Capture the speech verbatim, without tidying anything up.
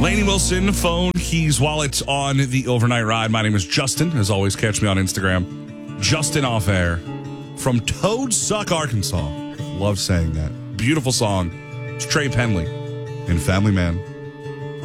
Lainey Wilson, phone, keys, wallet on the overnight ride. My name is Justin. As always, catch me on Instagram. Justin Off Air from Toadsuck, Arkansas. Love saying that. Beautiful song. It's Trey Penley in Family Man.